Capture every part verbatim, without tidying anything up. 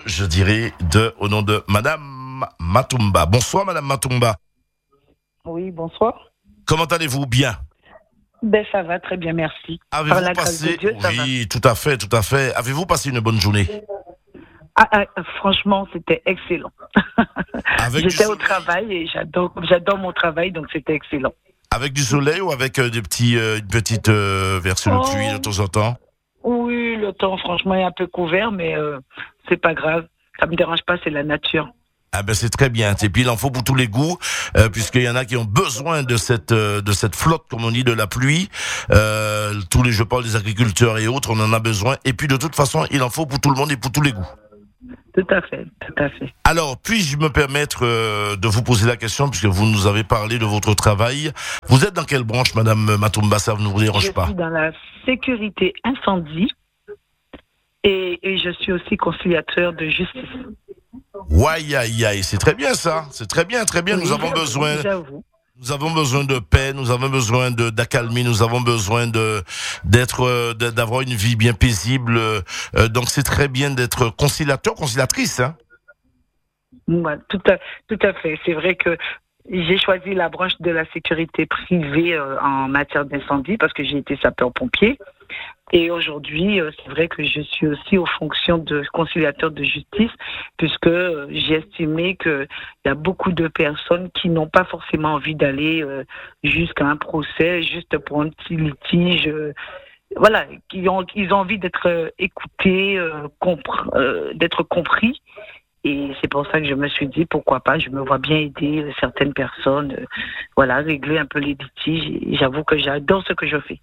je dirais, de, au nom de Madame Matumba. Bonsoir Madame Matumba. Oui, bonsoir. Comment allez-vous? Bien. Ben ça va très bien, merci. Avez-vous Par la passé... grâce de Dieu, ça va. Oui, tout à fait, tout à fait. Avez-vous passé une bonne journée? Ah, ah, franchement, c'était excellent. Avec du J'étais au soleil, travail et j'adore, j'adore mon travail, donc c'était excellent. avec du soleil ou avec euh, des petits, euh, une petite euh, version de pluie de Oh, temps en temps? oui, le temps, franchement, est un peu couvert, mais euh, c'est pas grave. Ça me dérange pas, c'est la nature. Ah ben c'est très bien. Et puis il en faut pour tous les goûts, euh, puisqu'il y en a qui ont besoin de cette euh, de cette flotte, comme on dit, de la pluie. Euh, tous les, je parle des agriculteurs et autres, on en a besoin. Et puis de toute façon, il en faut pour tout le monde et pour tous les goûts. Tout à fait, tout à fait. Alors, puis-je me permettre euh, de vous poser la question, puisque vous nous avez parlé de votre travail. Vous êtes dans quelle branche, Madame Matumba? Ça ne vous dérange Je pas? suis dans la sécurité incendie et, et je suis aussi conciliateur de justice. Aïe, aïe, aïe, c'est très bien ça. C'est très bien, très bien. Oui, Nous avons j'avoue, besoin... J'avoue. Nous avons besoin de paix, nous avons besoin de d'accalmie, nous avons besoin de d'être euh, de- d'avoir une vie bien paisible. Euh, donc c'est très bien d'être conciliateur, conciliatrice. Hein. Ouais, tout à, tout à fait. C'est vrai que j'ai choisi la branche de la sécurité privée euh, en matière d'incendie parce que j'ai été sapeur-pompier. Et aujourd'hui, euh, c'est vrai que je suis aussi aux fonctions de conciliateur de justice puisque euh, j'ai estimé qu'il y a beaucoup de personnes qui n'ont pas forcément envie d'aller euh, jusqu'à un procès, juste pour un petit litige. Euh, voilà, qui ont, ils ont envie d'être euh, écoutés, euh, compr- euh, d'être compris. Et c'est pour ça que je me suis dit, pourquoi pas, je me vois bien aider euh, certaines personnes, euh, voilà, régler un peu les litiges. Et j'avoue que j'adore ce que je fais.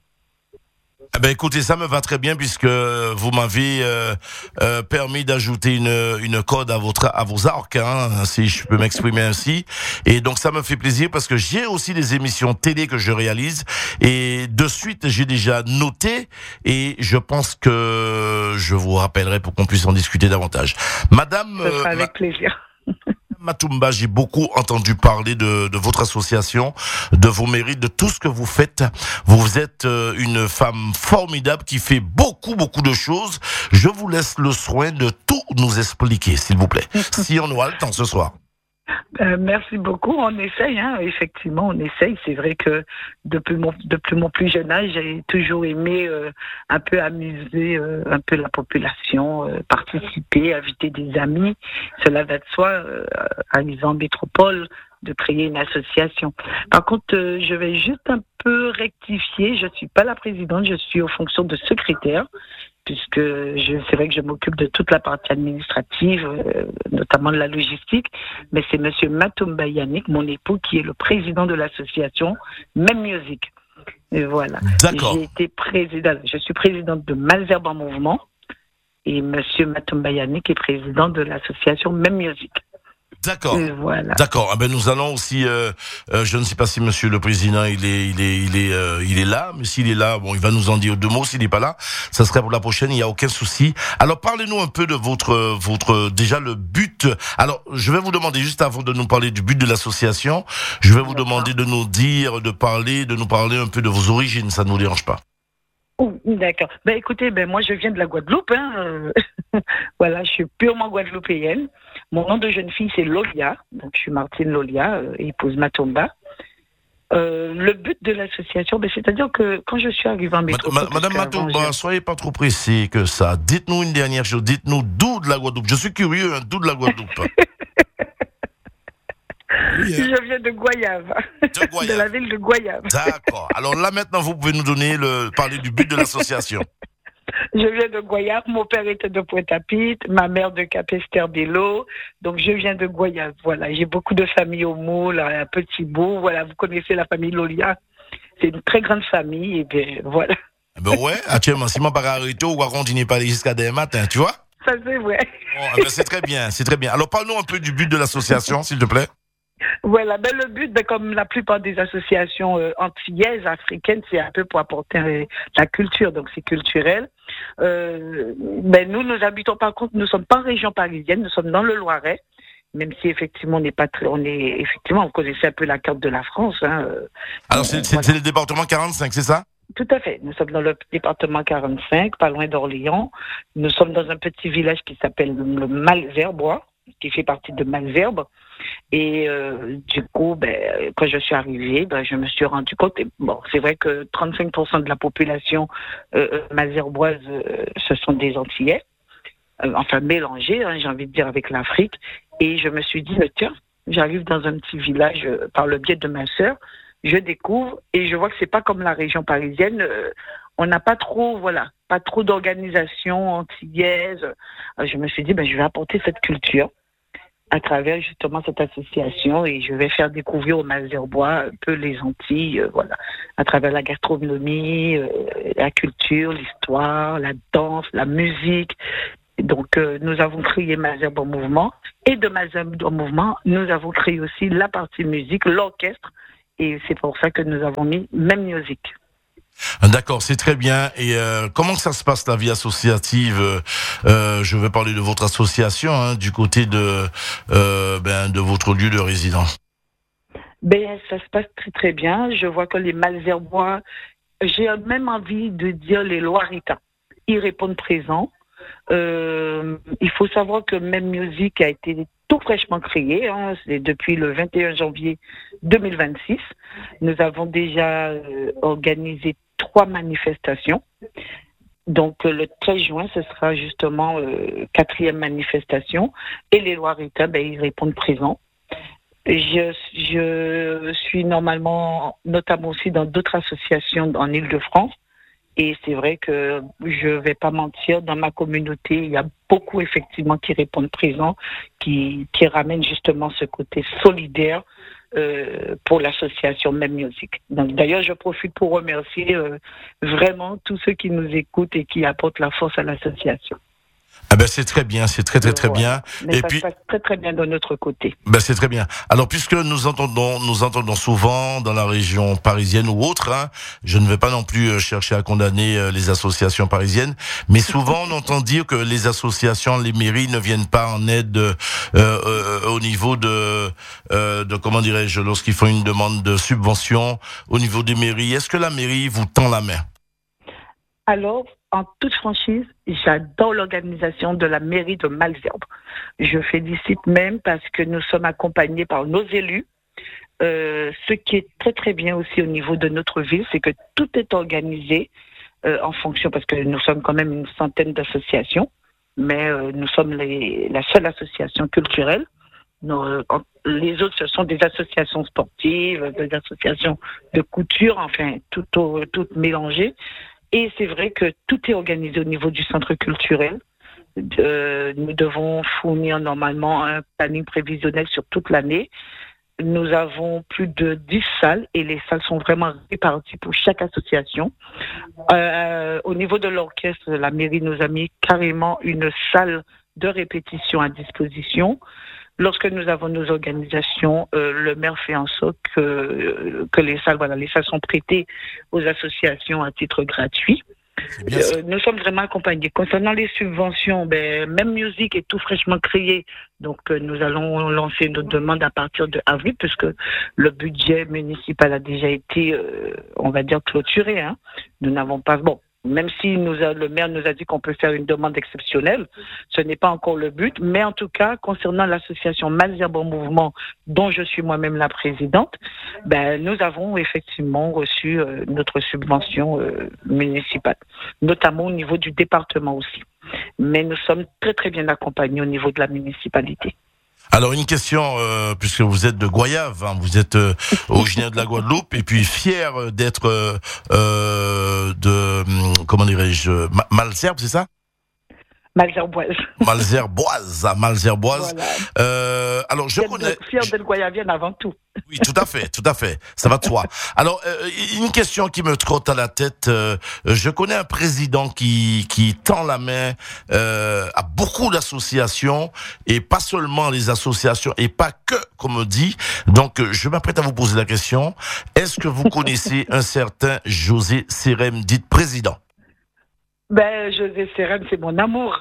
Eh ben écoutez, ça me va très bien puisque vous m'avez euh, euh, permis d'ajouter une une corde à votre à vos arcs, hein, si je peux m'exprimer ainsi. Et donc ça me fait plaisir parce que j'ai aussi des émissions télé que je réalise et de suite j'ai déjà noté et je pense que je vous rappellerai pour qu'on puisse en discuter davantage. Madame Ce sera euh, avec plaisir. Matumba, j'ai beaucoup entendu parler de, de votre association, de vos mérites, de tout ce que vous faites. Vous êtes euh, une femme formidable qui fait beaucoup, beaucoup de choses. Je vous laisse le soin de tout nous expliquer, s'il vous plaît. Si on aura le temps ce soir. Euh, merci beaucoup. On essaye, hein. Effectivement, on essaye. C'est vrai que depuis mon, depuis mon plus jeune âge, j'ai toujours aimé euh, un peu amuser euh, un peu la population, euh, participer, inviter des amis. Cela va de soi, euh, arrivant en métropole, de créer une association. Par contre, euh, je vais juste un peu rectifier. Je ne suis pas la présidente, je suis aux fonctions de secrétaire, puisque je, c'est vrai que je m'occupe de toute la partie administrative, euh, notamment de la logistique, mais c'est Monsieur Matumba Yannick, mon époux, qui est le président de l'association Même Music. Et voilà. D'accord. J'ai été président, je suis présidente de Malzerbe en Mouvement, et Monsieur Matumba Yannick est président de l'association Même Music. D'accord. Et voilà. D'accord. Ah ben nous allons aussi. Euh, euh, je ne sais pas si Monsieur le Président il est il est il est euh, il est là, mais s'il est là, bon, il va nous en dire deux mots. S'il n'est pas là, ça serait pour la prochaine. Il n'y a aucun souci. Alors parlez-nous un peu de votre votre déjà le but. Alors je vais vous demander juste avant de nous parler du but de l'association, je vais vous D'accord. demander de nous dire, de parler, de nous parler un peu de vos origines. Ça ne vous dérange pas? Oh, d'accord. Ben écoutez, ben moi je viens de la Guadeloupe. Hein. euh, voilà, je suis purement guadeloupéenne. Mon nom de jeune fille c'est Lolia, donc je suis Martine Lolia, euh, épouse Matumba. Euh, le but de l'association, ben, c'est-à-dire que quand je suis arrivée en métropole, Ma- ma- Madame parce qu'avant, Matumba, je- soyez pas trop pressée que ça. Dites-nous une dernière chose. Dites-nous d'où de la Guadeloupe. Je suis curieux, hein, d'où de la Guadeloupe. Oui, hein. je viens de Goyave, De Goyave. de la ville de Goyave. D'accord. Alors là, maintenant, vous pouvez nous donner le, parler du but de l'association. Je viens de Goyave, mon père était de Pointe-à-Pitre, ma mère de Capesterre-Bello, donc je viens de Goyave. Voilà, j'ai beaucoup de familles au Moule, à Petit Bout. Voilà, vous connaissez la famille Lolia. C'est une très grande famille, et bien voilà. Eh ben ouais, actuellement, si mon pas arrêté ou on continue pas aller jusqu'à demain matin, tu vois? Ça c'est vrai. Bon, eh ben c'est très bien, c'est très bien. Alors parle-nous un peu du but de l'association, s'il te plaît. Voilà, ben le but, ben, comme la plupart des associations euh, antillaises, africaines, c'est un peu pour apporter euh, la culture, donc c'est culturel. Euh, ben nous, nous habitons par contre, nous sommes pas en région parisienne, nous sommes dans le Loiret, même si effectivement on n'est pas très, on est effectivement, on connaissait un peu la carte de la France. Hein, euh, Alors c'est, c'est, voilà. c'est le département quarante-cinq, c'est ça? Tout à fait. Nous sommes dans le département quarante-cinq, pas loin d'Orléans. Nous sommes dans un petit village qui s'appelle le Malzerbois, qui fait partie de Malzerbe. Et euh, du coup, ben, quand je suis arrivée, ben, je me suis rendu compte, et bon, c'est vrai que trente-cinq pour cent de la population euh, malzerboise, euh, ce sont des Antillais, euh, enfin mélangés, hein, j'ai envie de dire, avec l'Afrique. Et je me suis dit, mais tiens, j'arrive dans un petit village euh, par le biais de ma sœur, je découvre et je vois que c'est pas comme la région parisienne. Euh, on n'a pas trop, voilà, pas trop d'organisation antillaise. Alors, je me suis dit, ben, je vais apporter cette culture à travers justement cette association et je vais faire découvrir aux Malzerbois un peu les Antilles, euh, voilà, à travers la gastronomie, euh, la culture, l'histoire, la danse, la musique. Donc, euh, nous avons créé Malzerbe en mouvement et de Malzerbe en mouvement, nous avons créé aussi la partie musique, l'orchestre et c'est pour ça que nous avons mis Même Music. D'accord, c'est très bien. Et euh, comment ça se passe la vie associative euh, Je vais parler de votre association, hein, du côté de euh, ben, de votre lieu de résidence. Ben, ça se passe très très bien. Je vois que les Malzerbois, j'ai même envie de dire les Loiritains, ils répondent présents. Euh, il faut savoir que Même Music a été tout fraîchement créé, hein, c'est depuis le vingt et un janvier deux mille vingt-six. Nous avons déjà euh, organisé trois manifestations. Donc euh, le treize juin, ce sera justement euh, quatrième manifestation et les Loiritains, ben, ils répondent présents. Je, je suis normalement, notamment aussi dans d'autres associations en Île-de-France. Et c'est vrai que je vais pas mentir, dans ma communauté, il y a beaucoup effectivement qui répondent présents, qui, qui ramènent justement ce côté solidaire euh, pour l'association Même Music. Donc d'ailleurs, je profite pour remercier euh, vraiment tous ceux qui nous écoutent et qui apportent la force à l'association. Ah ben c'est très bien, c'est très très très Voilà. bien. Mais Et ça puis se passe très très bien de notre côté. ben c'est très bien. Alors puisque nous entendons nous entendons souvent dans la région parisienne ou autre, hein, je ne vais pas non plus euh, chercher à condamner euh, les associations parisiennes, mais souvent on entend dire que les associations, les mairies ne viennent pas en aide euh, euh, au niveau de euh, de comment dirais-je lorsqu'ils font une demande de subvention au niveau des mairies. Est-ce que la mairie vous tend la main? Alors, en toute franchise, j'adore l'organisation de la mairie de Malzerbe. Je félicite même parce que nous sommes accompagnés par nos élus. Euh, ce qui est très très bien aussi au niveau de notre ville, c'est que tout est organisé euh, en fonction, parce que nous sommes quand même une centaine d'associations, mais euh, nous sommes les, la seule association culturelle. Nos, euh, les autres, ce sont des associations sportives, des associations de couture, enfin, tout, au, tout mélangé. Et c'est vrai que tout est organisé au niveau du centre culturel. Euh, nous devons fournir normalement un planning prévisionnel sur toute l'année. Nous avons plus de dix salles et les salles sont vraiment réparties pour chaque association. Euh, au niveau de l'orchestre, la mairie nous a mis carrément une salle de répétition à disposition. Lorsque nous avons nos organisations, euh, le maire fait en sorte que, que les salles, voilà, les salles sont prêtées aux associations à titre gratuit. Euh, nous sommes vraiment accompagnés. Concernant les subventions, ben, Même Music est tout fraîchement créé. Donc, euh, nous allons lancer notre demande à partir de avril, puisque le budget municipal a déjà été, euh, on va dire, clôturé. Hein. Nous n'avons pas... Bon, même si nous a, le maire nous a dit qu'on peut faire une demande exceptionnelle, ce n'est pas encore le but. Mais en tout cas, concernant l'association Malzerbe en mouvement, dont je suis moi-même la présidente, ben, nous avons effectivement reçu euh, notre subvention euh, municipale, notamment au niveau du département aussi. Mais nous sommes très très bien accompagnés au niveau de la municipalité. Alors une question, euh, puisque vous êtes de Goyave, hein, vous êtes euh, originaire de la Guadeloupe et puis fier d'être euh, euh, de, comment dirais-je, Ma- Malzerbe, c'est ça? Malzerboise. Malzerboise, Malzerboise. Voilà. Euh, alors je Fier connais. de, fier d'être goyavienne avant tout. Oui, tout à fait, tout à fait. Ça va de soi. Alors, euh, une question qui me trotte à la tête. Euh, je connais un président qui qui tend la main euh, à beaucoup d'associations et pas seulement les associations et pas que, comme on dit. Donc, je m'apprête à vous poser la question. Est-ce que vous connaissez un certain José Sérem, dit président? Ben, José Sérem, c'est mon amour.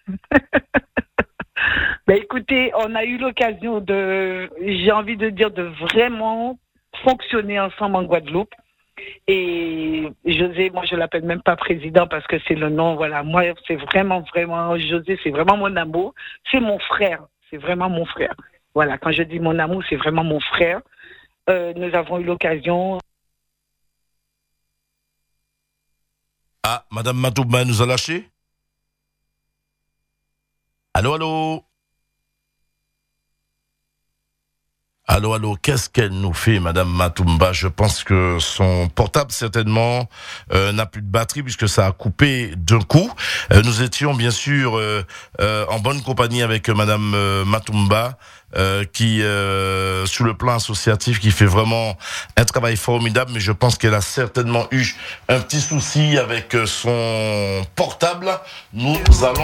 Ben, écoutez, on a eu l'occasion de, j'ai envie de dire, de vraiment fonctionner ensemble en Guadeloupe. Et José, moi je l'appelle même pas président parce que c'est le nom, voilà. Moi c'est vraiment, vraiment, José c'est vraiment mon amour. C'est mon frère, c'est vraiment mon frère. Voilà, quand je dis mon amour, c'est vraiment mon frère. Euh, nous avons eu l'occasion... Ah, Madame Matoumba nous a lâché. Allô, allô. Allô, allô, qu'est-ce qu'elle nous fait, Madame Matoumba? Je pense que son portable, certainement, euh, n'a plus de batterie puisque ça a coupé d'un coup. Euh, nous étions, bien sûr, euh, euh, en bonne compagnie avec Madame euh, Matoumba, euh, qui, euh, sur le plan associatif, qui fait vraiment un travail formidable, mais je pense qu'elle a certainement eu un petit souci avec son portable. Nous allons